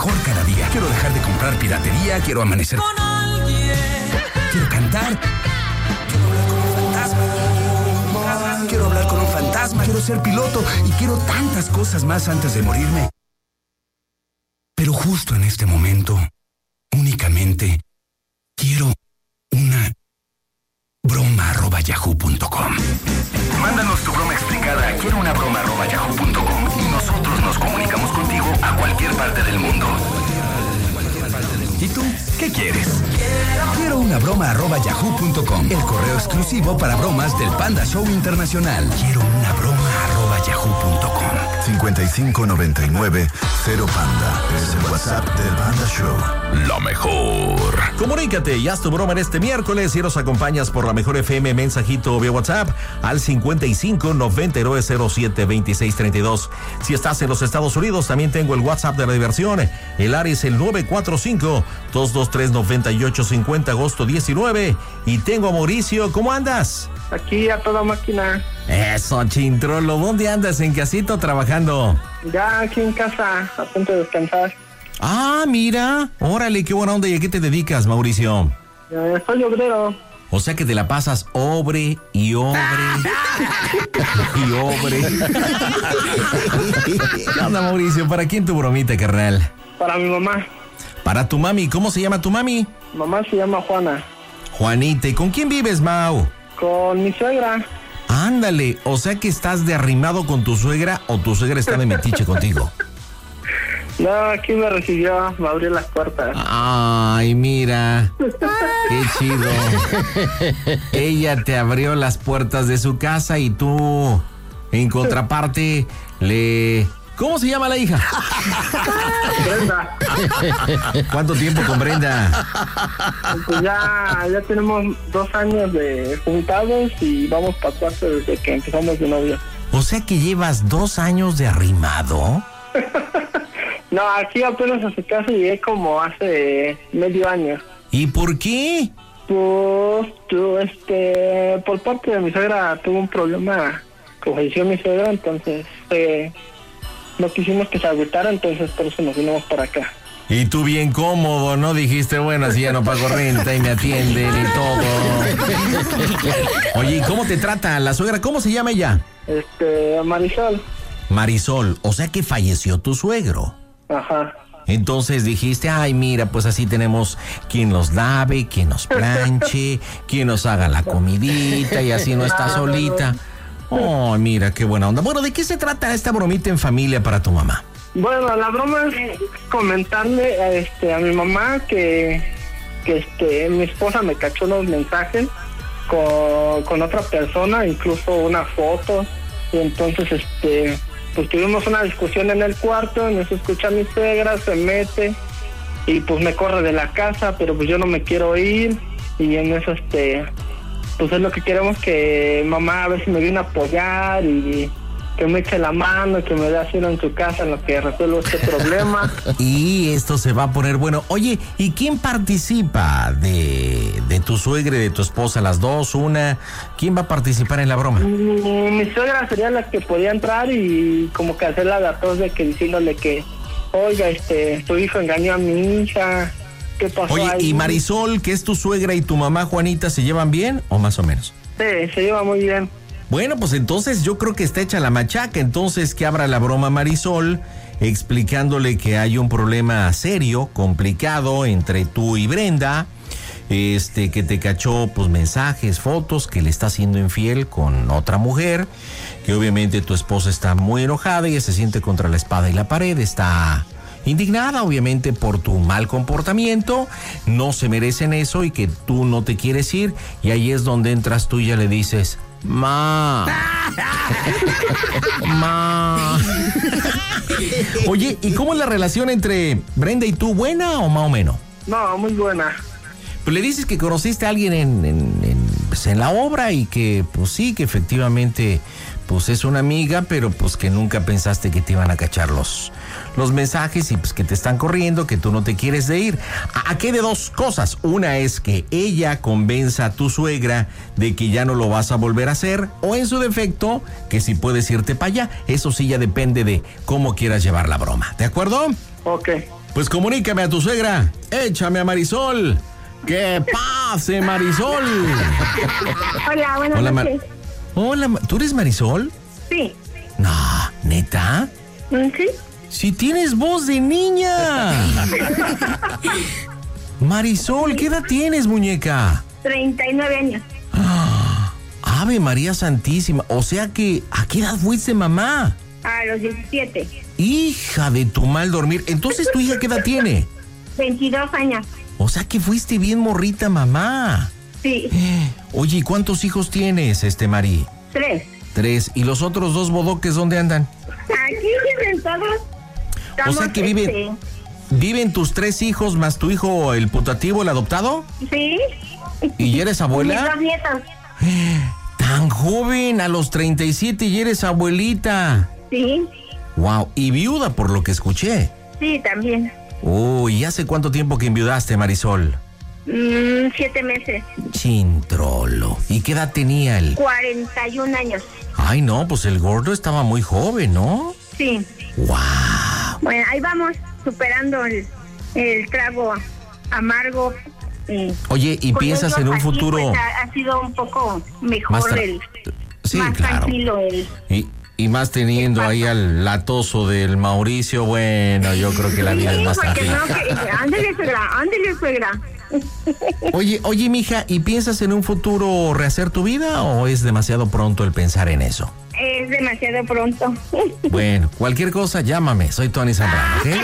mejor cada día. Quiero dejar de comprar piratería, quiero amanecer con alguien. Quiero cantar. Quiero hablar con un fantasma. Quiero ser piloto y quiero tantas cosas más antes de morirme. Pero justo en este momento, únicamente quiero una broma@yahoo.com. Mándanos tu broma explicada a quiero-una-broma@yahoo.com y nosotros nos comunicamos contigo a cualquier parte del mundo. ¿Y tú? ¿Qué quieres? Quiero una broma@yahoo.com. El correo exclusivo para bromas del Panda Show Internacional. Quiero una broma@yahoo.com. 5599 0 Panda. Es el WhatsApp del Panda Show. Lo mejor. Comunícate y haz tu broma en este miércoles y nos acompañas por la mejor FM, mensajito vía WhatsApp al 5599072632. Si estás en los Estados Unidos, también tengo el WhatsApp de la diversión. El área es el 945-223-9850, agosto 19. Y tengo a Mauricio. ¿Cómo andas? Aquí a toda máquina. Eso, Chintrolo. ¿Dónde andas? ¿En casita o trabajando? Ya aquí en casa, a punto de descansar. Ah, mira. Órale, qué buena onda. ¿Y a qué te dedicas, Mauricio? Soy obrero. O sea que te la pasas obre y obre y obre. ¿Qué onda, Mauricio? ¿Para quién tu bromita, carnal? Para mi mamá. Para tu mami. ¿Cómo se llama tu mami? Mamá se llama Juana. Juanita. ¿Y con quién vives, Mau? Con mi suegra. Ándale. O sea que estás de arrimado con tu suegra o tu suegra está de metiche contigo. No, aquí me recibió, me abrió las puertas. Ay, mira. Qué chido. Ella te abrió las puertas de su casa y tú, en contraparte, le... ¿Cómo se llama la hija? Brenda. ¿Cuánto tiempo con Brenda? Pues ya tenemos 2 años de juntados y vamos para 4 desde que empezamos de novio. O sea que llevas 2 años de arrimado. No, aquí apenas a su casa llegué como hace medio año. ¿Y por qué? Pues, por parte de mi suegra tuvo un problema, que falleció mi suegra, entonces no quisimos que se agüitara, entonces por eso nos vinimos para acá. Y tú bien cómodo, ¿no? Dijiste, bueno, así ya no pago renta y me atienden y todo. Oye, ¿y cómo te trata la suegra? ¿Cómo se llama ella? Marisol. Marisol, o sea que falleció tu suegro. Ajá. Entonces dijiste, ay, mira, pues así tenemos quien los lave, quien nos planche, quien nos haga la comidita y así no está solita. Oh, mira, qué buena onda. Bueno, ¿de qué se trata esta bromita en familia para tu mamá? Bueno, la broma es comentarle a mi mamá que mi esposa me cachó unos mensajes con otra persona, incluso una foto, y entonces pues tuvimos una discusión en el cuarto, nos escucha mi suegra, se mete y pues me corre de la casa, pero pues yo no me quiero ir y en eso pues es lo que queremos, que mamá a ver si me viene a apoyar y que me eche la mano, que me dé asilo en su casa en lo que resuelvo este problema. Y esto se va a poner bueno. Oye, ¿y quién participa de tu suegra y de tu esposa, las dos, una? ¿Quién va a participar en la broma? Mi suegra sería la que podía entrar y como que hacerla de tos de que diciéndole que, oiga, tu hijo engañó a mi hija. ¿Qué pasó? Oye, ahí? ¿y Marisol, que es tu suegra, y tu mamá Juanita, se llevan bien o más o menos? Sí, se lleva muy bien. Bueno, pues entonces yo creo que está hecha la machaca. Entonces que abra la broma Marisol, explicándole que hay un problema serio, complicado entre tú y Brenda, que te cachó pues mensajes, fotos, que le está siendo infiel con otra mujer, que obviamente tu esposa está muy enojada y se siente contra la espada y la pared, está indignada obviamente por tu mal comportamiento, no se merecen eso y que tú no te quieres ir, y ahí es donde entras tú y ya le dices, ma. Oye, ¿y cómo es la relación entre Brenda y tú? ¿Buena o más o menos? No, muy buena. Pues le dices que conociste a alguien en la obra y que pues sí, que efectivamente pues es una amiga, pero pues que nunca pensaste que te iban a cachar los mensajes y pues que te están corriendo, que tú no te quieres de ir. ¿A qué de dos cosas? Una es que ella convenza a tu suegra de que ya no lo vas a volver a hacer, o en su defecto, que si puedes irte para allá. Eso sí ya depende de cómo quieras llevar la broma. ¿De acuerdo? Ok. Pues comunícame a tu suegra. Échame a Marisol. ¡Que pase, Marisol! Hola, buenas noches. Hola, ¿tú eres Marisol? Sí. No, ¿neta? Sí. Si tienes voz de niña. Marisol, ¿qué edad tienes, muñeca? 39 años. Ave María Santísima. O sea que, ¿a qué edad fuiste mamá? A los 17. Hija de tu mal dormir. Entonces, ¿tu hija qué edad tiene? 22 años. O sea que fuiste bien morrita, mamá. Sí. Oye, ¿y cuántos hijos tienes, Mari? 3. 3. ¿Y los otros 2 bodoques dónde andan? Aquí viven todos. O sea que viven tus 3 hijos más tu hijo, el putativo, el adoptado. Sí. ¿Y ya eres abuela? Mis 2 nietos. Tan joven, a los 37 y eres abuelita. Sí. Wow, y viuda por lo que escuché. Sí, también. ¿Y hace cuánto tiempo que enviudaste, Marisol? 7 meses. Chintrolo. ¿Y qué edad tenía él? 41 años. Ay, no, pues el gordo estaba muy joven, ¿no? Sí. Wow. Bueno, ahí vamos superando el trago amargo. Oye, ¿y piensas en un aquí, futuro? Pues, ha sido un poco mejor sí, más claro. tranquilo Y más teniendo ahí al latoso del Mauricio, bueno, yo creo que la vida es más tranquila. Ándale, suegra. Oye, mija, ¿y piensas en un futuro rehacer tu vida o es demasiado pronto el pensar en eso? Es demasiado pronto. Bueno, cualquier cosa, llámame, soy Tony Zambrano, ¿ok?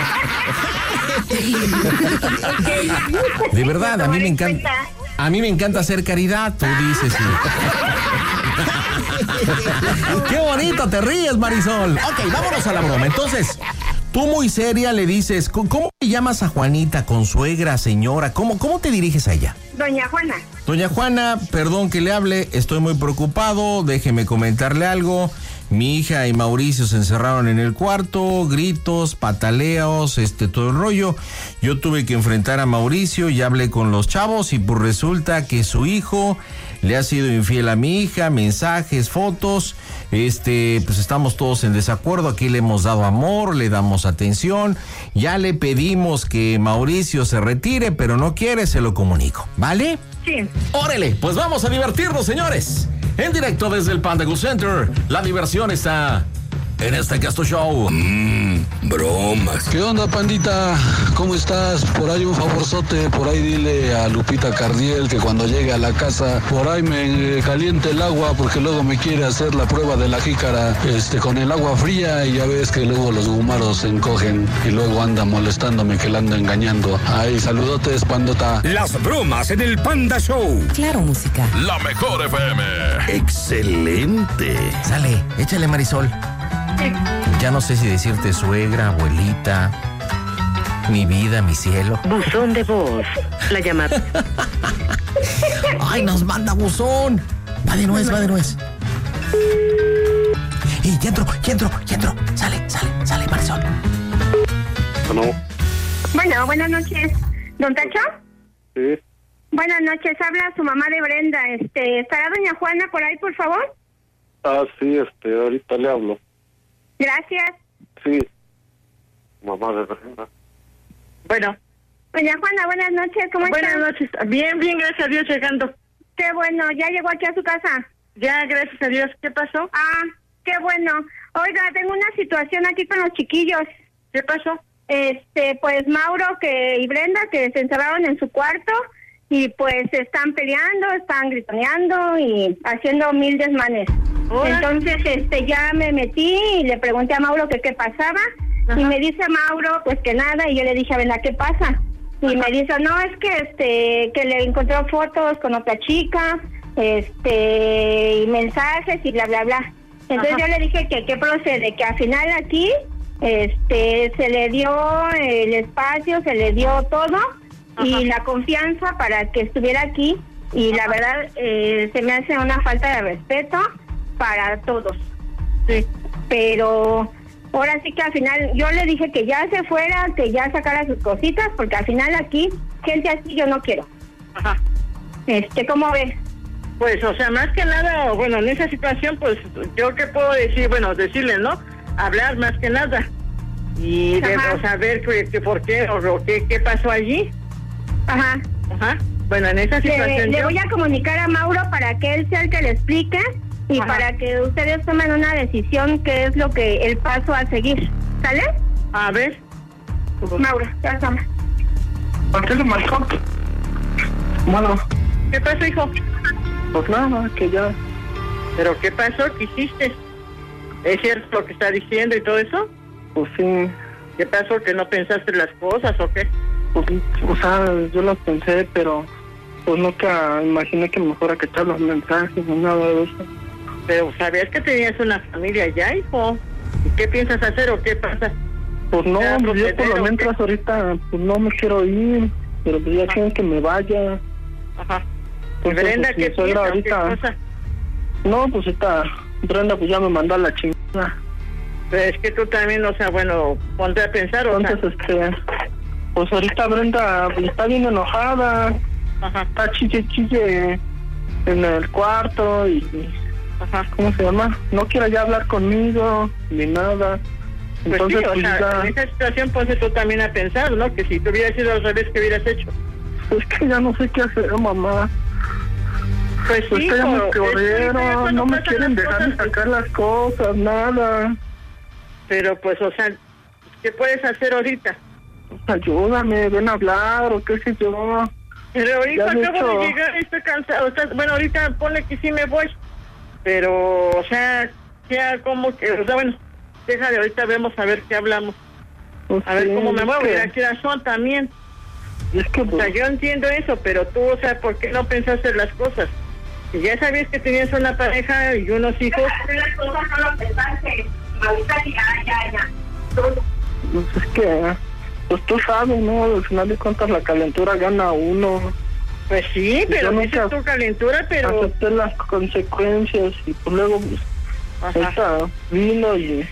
De verdad, a mí me encanta hacer caridad, tú dices. ¡Qué bonito te ríes, Marisol! Ok, vámonos a la broma. Entonces, tú muy seria le dices, ¿cómo te llamas a Juanita? ¿Consuegra, señora? ¿Cómo te diriges a ella? Doña Juana. Doña Juana, perdón que le hable, estoy muy preocupado, déjeme comentarle algo. Mi hija y Mauricio se encerraron en el cuarto, gritos, pataleos, todo el rollo. Yo tuve que enfrentar a Mauricio y hablé con los chavos y pues resulta que su hijo le ha sido infiel a mi hija, mensajes, fotos, pues estamos todos en desacuerdo, aquí le hemos dado amor, le damos atención, ya le pedimos que Mauricio se retire, pero no quiere, se lo comunico, ¿vale? Sí. ¡Órale! Pues vamos a divertirnos, señores. En directo desde el Panda Go Center, la diversión está en este Gasto Show. Bromas. ¿Qué onda, pandita? ¿Cómo estás? Por ahí un favorzote, por ahí dile a Lupita Cardiel que cuando llegue a la casa, por ahí me caliente el agua porque luego me quiere hacer la prueba de la jícara con el agua fría y ya ves que luego los gumaros se encogen y luego anda molestándome que la ando engañando. Ay, saludotes, pandota. Las bromas en el Panda Show. Claro, música. La mejor FM. Excelente. Sale, échale, Marisol. Ya no sé si decirte suegra, abuelita, mi vida, mi cielo. Buzón de voz. La llamada. ¡Ay, nos manda buzón! Va de nuez. Ya entro. Sale, Marisol. Bueno, buenas noches. ¿Don Tacho? Sí. Buenas noches, habla su mamá de Brenda. ¿Estará doña Juana por ahí, por favor? Sí, ahorita le hablo. Gracias. Sí. Mamá de Brenda. Bueno. Doña Juana, buenas noches, ¿cómo estás? Buenas noches. Bien, gracias a Dios, llegando. Qué bueno, ¿ya llegó aquí a su casa? Ya, gracias a Dios. ¿Qué pasó? Qué bueno. Oiga, tengo una situación aquí con los chiquillos. ¿Qué pasó? Pues Mauro y Brenda que se encerraron en su cuarto y pues están peleando, están gritoneando y haciendo 1000 desmanes. Hola. Entonces, ya me metí y le pregunté a Mauro que qué pasaba. Ajá. Y me dice Mauro, pues que nada, y yo le dije, a Brenda, ¿qué pasa? Y me dice, no, es que le encontró fotos con otra chica, y mensajes y bla, bla, bla. Entonces yo le dije que qué procede, que al final aquí, se le dio el espacio, se le dio todo. Ajá. Y la confianza para que estuviera aquí, y la verdad, se me hace una falta de respeto para todos. Sí. Pero ahora sí que al final yo le dije que ya se fuera, que ya sacara sus cositas, porque al final aquí gente así yo no quiero. Ajá. ¿Cómo ves? Pues, o sea, más que nada, bueno, en esa situación, pues, yo qué puedo decir, bueno, decirle, ¿no? Hablar más que nada. Y debo saber que por qué o qué pasó allí. Ajá. Bueno, en esa situación le voy a comunicar a Mauro para que él sea el que le explique y para que ustedes tomen una decisión qué es lo que el paso a seguir. ¿Sale? A ver. Mauro, ya estamos. ¿Por qué le marcó? Bueno. ¿Qué pasó, hijo? Pues nada, que ya. ¿Pero qué pasó? ¿Qué hiciste? ¿Es cierto lo que está diciendo y todo eso? Pues sí. ¿Qué pasó? ¿Que no pensaste las cosas o qué? Pues, o sea, yo las pensé, pero pues nunca imaginé que me fuera a quitar los mensajes ni nada de eso. Pero sabías que tenías una familia ya, hijo. ¿Y qué piensas hacer o qué pasa? Pues no, yo por lo mientras ahorita pues no me quiero ir, pero pues ya quieren que me vaya. Ajá. Entonces, Brenda, pues, ¿qué piensas? ahorita, ¿Qué cosa? No, pues esta Brenda pues ya me mandó a la chingada. Pero es que tú también, o sea, bueno, ponte a pensar, o entonces, pues ahorita Brenda pues, está bien enojada. Ajá. Está chille en el cuarto y ¿cómo se llama? No quiere ya hablar conmigo ni nada. Pues entonces, sí, o pues, sea, ya... en esa situación ponte tú también a pensar, ¿no? Que si tú hubieras sido al revés, ¿qué hubieras hecho? Es que ya no sé qué hacer, mamá. Pues sí, que ya me corrieron, no me quieren dejar de sacar las cosas, nada. Pero pues, o sea, ¿qué puedes hacer ahorita? Ayúdame, ven a hablar o qué sé yo. Pero hijo, acabo de llegar, estoy cansado. Bueno, ahorita ponle que sí me voy. Pero, o sea, como que, o sea, bueno, déjale, ahorita vemos a ver qué hablamos. Pues a ver sí, cómo me muevo, que... y aquí la son también. Es que, pues... O sea, yo entiendo eso, pero tú, o sea, ¿por qué no pensaste las cosas? Si ya sabías que tenías una pareja y unos hijos... Las cosas no lo pensaste. Ahorita ya. Pues es que, pues tú sabes, ¿no? Al final de cuentas la calentura gana uno. Pues sí, pero dices tu calentura, pero... Acepté las consecuencias y pues luego, pues, esta vino y...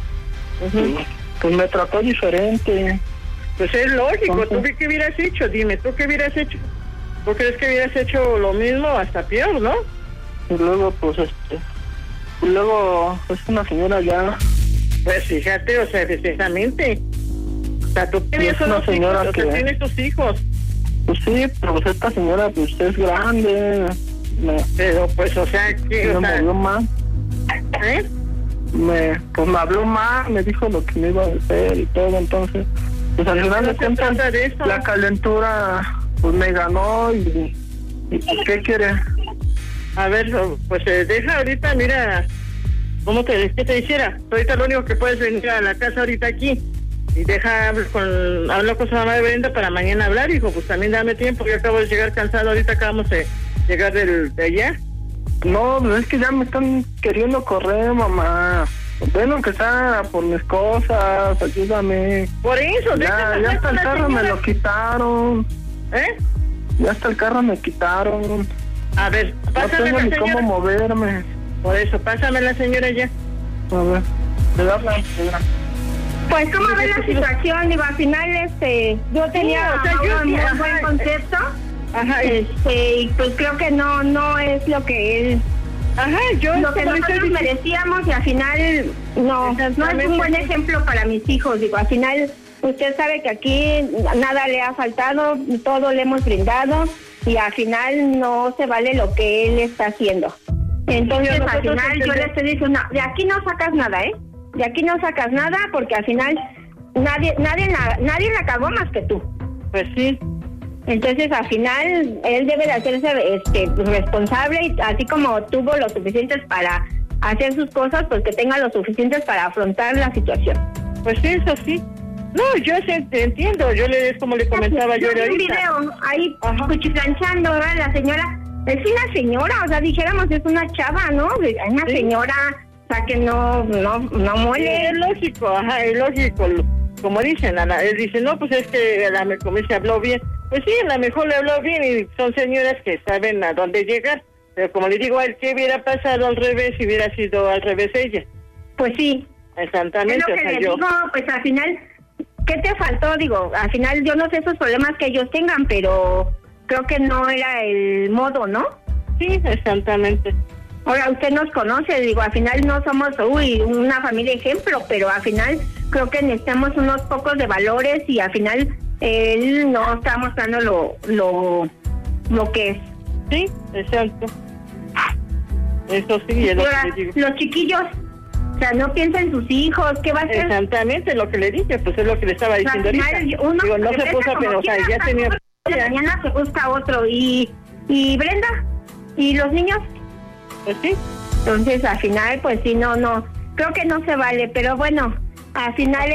pues me trató diferente. Pues es lógico. Entonces, ¿tú qué hubieras hecho? Dime, ¿tú qué hubieras hecho? ¿Tú crees que hubieras hecho lo mismo, hasta peor, no? Y luego, pues, y luego, es una señora ya... Pues fíjate, o sea, precisamente. O sea, tú tienes unos hijos, o sea, tienes tus hijos. Pues sí, pero pues esta señora, pues, es grande. Pero, pues, o sea, ¿qué? Me habló mal. Pues me habló mal, me dijo lo que me iba a hacer y todo, entonces... Pues al final de cuentas, la calentura pues me ganó y ¿qué quiere? A ver, pues deja ahorita, mira, ¿qué te hiciera? Ahorita lo único que puedes venir a la casa ahorita aquí y deja hablo con su mamá de Brenda para mañana hablar, hijo, pues también dame tiempo, yo acabo de llegar cansado, ahorita acabamos de llegar de allá. No, es que ya me están queriendo correr, mamá. Ven aunque sea por mis cosas, ayúdame. Por eso, ya hasta el carro me lo quitaron. Ya hasta el carro me quitaron. A ver, pásame no tengo la ni señora. cómo moverme. Por eso, pásame la señora ya. A ver, le da la señora. Pues cómo ve la situación, digo, al final yo tenía un muy buen concepto. Ajá. Y pues creo que no es lo que él... Ajá, lo que nosotros merecíamos y al final no es un buen ejemplo para mis hijos. Digo, al final usted sabe que aquí nada le ha faltado, todo le hemos brindado y al final no se vale lo que él está haciendo. Entonces al final yo le estoy diciendo, no, de aquí no sacas nada, de aquí no sacas nada porque al final nadie la cagó más que tú. Pues sí. Entonces, al final, él debe de hacerse responsable y así como tuvo lo suficientes para hacer sus cosas, pues que tenga lo suficientes para afrontar la situación. Pues sí, eso sí. No, yo te entiendo. Es como le comentaba yo ahorita. Un video ahí cuchiflanchando, ¿verdad? La señora, es una señora, o sea, dijéramos, es una chava, ¿no? Es una señora, o sea, que no muele. Sí, es lógico, es lógico. Como dicen, él dice, no, pues es que como se habló bien. Pues sí, a lo mejor le habló bien y son señoras que saben a dónde llegar. Pero como le digo a él, ¿qué hubiera pasado al revés si hubiera sido al revés ella? Pues sí. Exactamente. Es lo que le digo, pues al final, ¿qué te faltó? Digo, al final yo no sé esos problemas que ellos tengan, pero creo que no era el modo, ¿no? Sí, exactamente. Ahora, usted nos conoce, digo, al final no somos, una familia ejemplo, pero al final creo que necesitamos unos pocos de valores y al final él no está mostrando lo que es. Sí, exacto. Eso sí, es lo ahora, que le digo. Los chiquillos, o sea, no piensa en sus hijos, ¿qué va a hacer? Exactamente, lo que le dije, pues es lo que le estaba diciendo ahorita. Uno Digo, no se se puso a como pensar, quiera, ya tenía... mañana se busca otro, y Brenda, y los niños. Pues sí. Entonces, al final, pues sí, no, creo que no se vale, pero bueno, al final,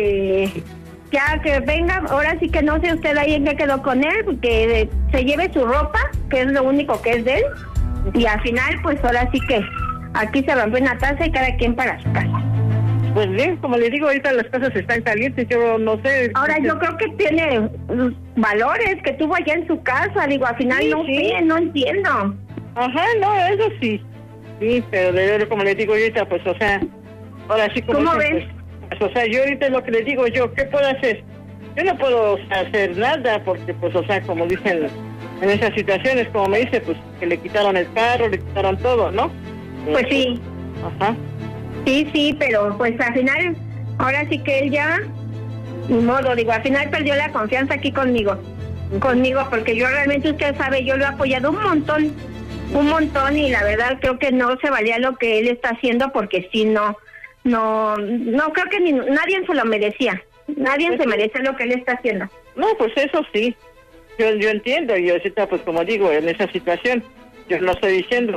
ya que venga, ahora sí que no sé usted ahí en qué quedó con él, que se lleve su ropa, que es lo único que es de él, y al final, pues ahora sí que aquí se rompe una taza y cada quien para su casa. Pues bien, como le digo, ahorita las casas están calientes, yo no sé. Ahora, yo creo que tiene valores que tuvo allá en su casa, digo, al final no entiendo. Ajá, no, eso sí. Sí, pero como le digo ahorita, pues, o sea, ahora sí como... ¿Cómo dicen, ves? pues, o sea, yo ahorita lo que le digo yo, ¿qué puedo hacer? Yo no puedo hacer nada porque, pues, o sea, como dicen en esas situaciones, como me dice, pues, que le quitaron el carro, le quitaron todo, ¿no? Pues sí. Ajá. Sí, pero pues al final, ahora sí que él ya, ni modo, digo, al final perdió la confianza aquí conmigo, porque yo realmente, usted sabe, yo lo he apoyado un montón, y la verdad creo que no se valía lo que él está haciendo, porque sí, no creo que nadie se lo merecía, nadie se merece lo que él está haciendo. No, pues eso sí, yo entiendo, y ahorita, pues como digo, en esa situación, yo no estoy diciendo,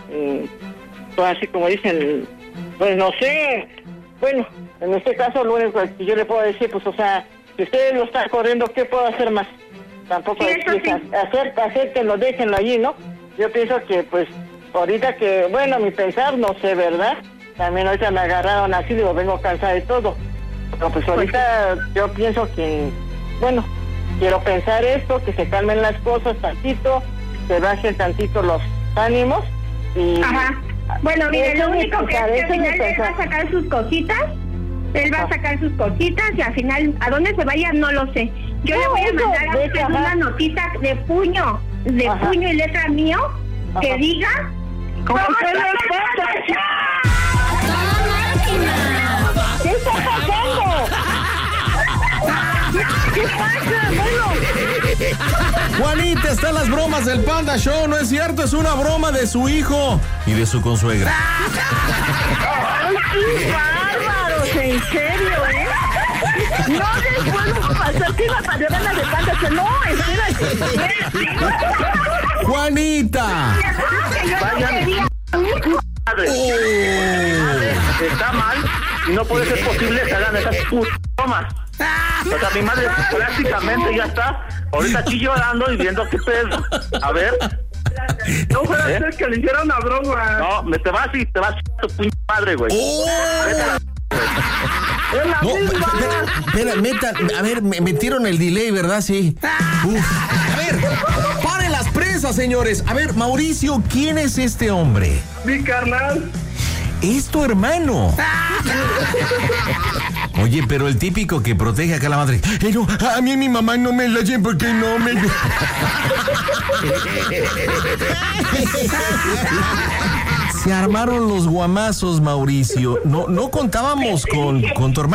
pues así como dicen, pues no sé, bueno, en este caso lo único que yo le puedo decir, pues o sea, si ustedes lo están corriendo, ¿qué puedo hacer más? Tampoco sí, hacer que lo dejen allí, ¿no? Yo pienso que pues ahorita que, bueno, mi pensar, no sé, ¿verdad? También ahorita me agarraron así, digo, vengo cansada de todo. Pero pues ahorita yo pienso que, bueno, quiero pensar esto, que se calmen las cosas tantito, se bajen tantito los ánimos y... Ajá. Bueno, mire, lo único que es que al final él va a sacar sus cositas, y al final, ¿a dónde se vaya? No lo sé. Yo le voy a mandar a usted una notita de puño y letra mío, que diga... ¿Cómo se le pasa? ¿Qué está pasando? ¿Qué pasa, bueno? Juanita, están las bromas del Panda Show, no es cierto, es una broma de su hijo y de su consuegra. ¡Ay, qué bárbaros! ¿En serio, No les puedo pasar que la payola de Panda Show. No, espérate. ¡Juanita! Está mal y no puede ser posible que hagan esas bromas. O sea, mi madre prácticamente ya está ahorita aquí llorando y viendo qué pedo. A ver. No puede ser que le hiciera una broma. No, te vas a tu puño madre, güey. No, espera, a ver, me metieron el delay, ¿verdad? Sí. A ver, paren las presas, señores. A ver, Mauricio, ¿quién es este hombre? Mi carnal. Es tu hermano. Oye, pero el típico que protege acá a la madre. No, a mí mi mamá no me la lleva porque no me... Se armaron los guamazos, Mauricio. No contábamos con tu hermano.